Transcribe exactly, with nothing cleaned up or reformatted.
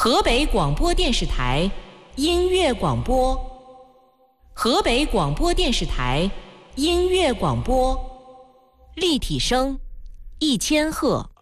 河北广播电视台音乐广播，河北广播电视台音乐广播，立体声，一千赫。